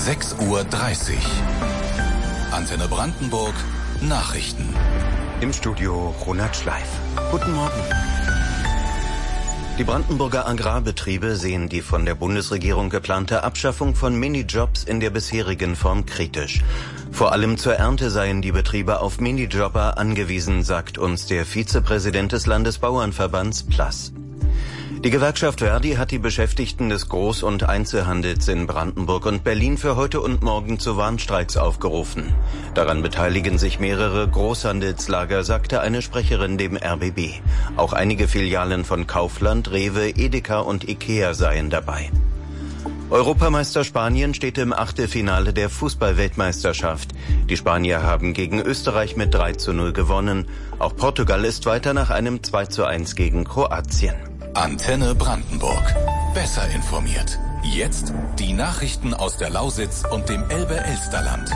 6:30 Uhr. Antenne Brandenburg, Nachrichten. Im Studio Ronald Schleif. Guten Morgen. Die Brandenburger Agrarbetriebe sehen die von der Bundesregierung geplante Abschaffung von Minijobs in der bisherigen Form kritisch. Vor allem zur Ernte seien die Betriebe auf Minijobber angewiesen, sagt uns der Vizepräsident des Landesbauernverbands PLAS. Die Gewerkschaft Verdi hat die Beschäftigten des Groß- und Einzelhandels in Brandenburg und Berlin für heute und morgen zu Warnstreiks aufgerufen. Daran beteiligen sich mehrere Großhandelslager, sagte eine Sprecherin dem RBB. Auch einige Filialen von Kaufland, Rewe, Edeka und Ikea seien dabei. Europameister Spanien steht im Achtelfinale der Fußball-Weltmeisterschaft. Die Spanier haben gegen Österreich mit 3:0 gewonnen. Auch Portugal ist weiter nach einem 2:1 gegen Kroatien. Antenne Brandenburg. Besser informiert. Jetzt die Nachrichten aus der Lausitz und dem Elbe-Elsterland.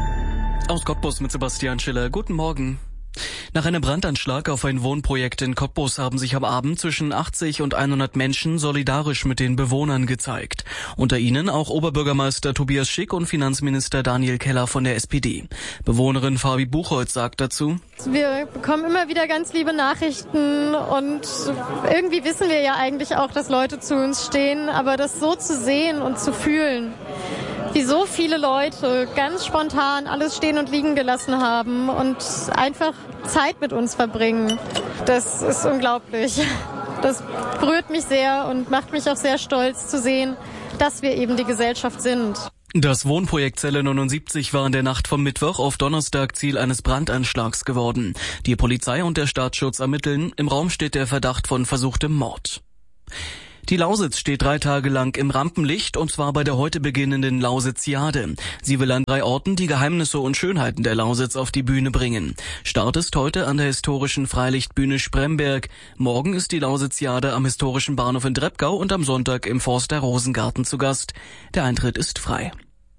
Aus Cottbus mit Sebastian Schiller. Guten Morgen. Nach einem Brandanschlag auf ein Wohnprojekt in Cottbus haben sich am Abend zwischen 80 und 100 Menschen solidarisch mit den Bewohnern gezeigt. Unter ihnen auch Oberbürgermeister Tobias Schick und Finanzminister Daniel Keller von der SPD. Bewohnerin Fabi Buchholz sagt dazu: Wir bekommen immer wieder ganz liebe Nachrichten und irgendwie wissen wir ja eigentlich auch, dass Leute zu uns stehen, aber das so zu sehen und zu fühlen, wie so viele Leute ganz spontan alles stehen und liegen gelassen haben und einfach Zeit mit uns verbringen, das ist unglaublich. Das berührt mich sehr und macht mich auch sehr stolz zu sehen, dass wir eben die Gesellschaft sind. Das Wohnprojekt Zelle 79 war in der Nacht vom Mittwoch auf Donnerstag Ziel eines Brandanschlags geworden. Die Polizei und der Staatsschutz ermitteln. Im Raum steht der Verdacht von versuchtem Mord. Die Lausitz steht 3 Tage lang im Rampenlicht, und zwar bei der heute beginnenden Lausitziade. Sie will an 3 Orten die Geheimnisse und Schönheiten der Lausitz auf die Bühne bringen. Start ist heute an der historischen Freilichtbühne Spremberg. Morgen ist die Lausitziade am historischen Bahnhof in Dreppgau und am Sonntag im Forster Rosengarten zu Gast. Der Eintritt ist frei.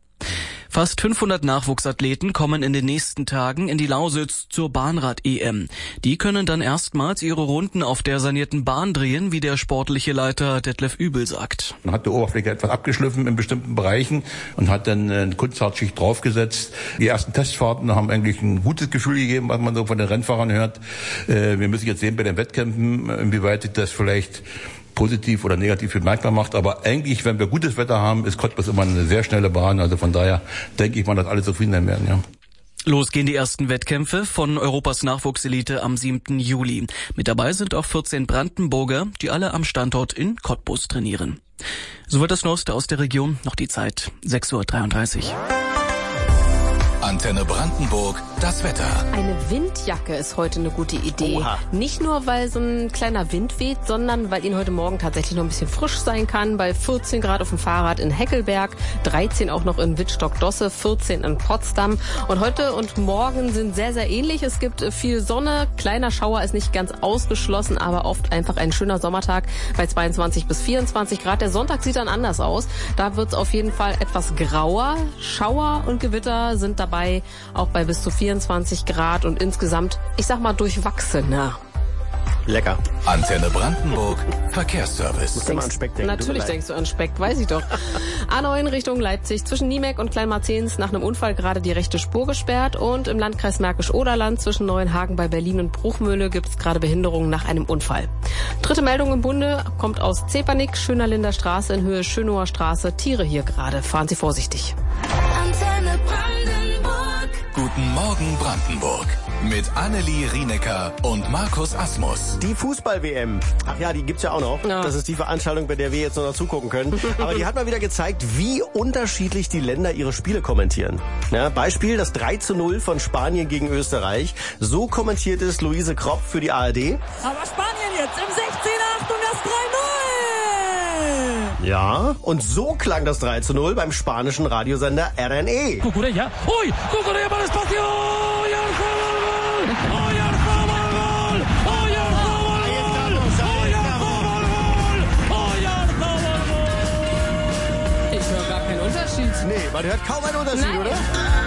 Fast 500 Nachwuchsathleten kommen in den nächsten Tagen in die Lausitz zur Bahnrad-EM. Die können dann erstmals ihre Runden auf der sanierten Bahn drehen, wie der sportliche Leiter Detlef Übel sagt. Man hat die Oberfläche etwas abgeschliffen in bestimmten Bereichen und hat dann eine Kunsthartschicht draufgesetzt. Die ersten Testfahrten haben eigentlich ein gutes Gefühl gegeben, was man so von den Rennfahrern hört. Wir müssen jetzt sehen bei den Wettkämpfen, inwieweit sich das vielleicht positiv oder negativ bemerkbar macht. Aber eigentlich, wenn wir gutes Wetter haben, ist Cottbus immer eine sehr schnelle Bahn. Also von daher denke ich mal, dass alle zufrieden sein werden, ja. Los gehen die ersten Wettkämpfe von Europas Nachwuchselite am 7. Juli. Mit dabei sind auch 14 Brandenburger, die alle am Standort in Cottbus trainieren. So wird das Neueste aus der Region. Noch die Zeit, 6:33 Uhr. Antenne Brandenburg, das Wetter. Eine Windjacke ist heute eine gute Idee. Oha. Nicht nur, weil so ein kleiner Wind weht, sondern weil Ihnen heute Morgen tatsächlich noch ein bisschen frisch sein kann. Bei 14 Grad auf dem Fahrrad in Heckelberg, 13 auch noch in Wittstock-Dosse, 14 in Potsdam. Und heute und morgen sind sehr, sehr ähnlich. Es gibt viel Sonne, kleiner Schauer ist nicht ganz ausgeschlossen, aber oft einfach ein schöner Sommertag bei 22 bis 24 Grad. Der Sonntag sieht dann anders aus. Da wird es auf jeden Fall etwas grauer. Schauer und Gewitter sind dabei, auch bei bis zu 24 Grad und insgesamt, ich sag mal, durchwachsener. Lecker. Antenne Brandenburg, Verkehrsservice. Musst du mal an Speck denken. Natürlich denkst du an Speck, weiß ich doch. A9 Richtung Leipzig, zwischen Niemeck und Kleinmarzens nach einem Unfall gerade die rechte Spur gesperrt, und im Landkreis Märkisch-Oderland zwischen Neuenhagen bei Berlin und Bruchmühle gibt es gerade Behinderungen nach einem Unfall. Dritte Meldung im Bunde kommt aus Zepernick, Schönerlinder Straße in Höhe Schönower Straße. Tiere hier gerade, fahren Sie vorsichtig. Antenne Brandenburg. Guten Morgen Brandenburg. Mit Annelie Rienecker und Markus Asmus. Die Fußball-WM. Ach ja, die gibt's ja auch noch. Ja. Das ist die Veranstaltung, bei der wir jetzt noch zugucken können. Aber die hat mal wieder gezeigt, wie unterschiedlich die Länder ihre Spiele kommentieren. Ja, Beispiel das 3:0 von Spanien gegen Österreich. So kommentiert es Luise Kropp für die ARD. Aber Spanien jetzt im 16. Achtung, das 3:0! Ja, und so klang das 3:0 beim spanischen Radiosender RNE. Cucurella. ¡Uy! ¡Cucurella para el espacio! ¡Y al gol! ¡Hoy al gol! ¡Hoy al gol! ¡Hoy al gol! Ich höre gar keinen Unterschied. Nee, man hört kaum einen Unterschied, Nein. oder?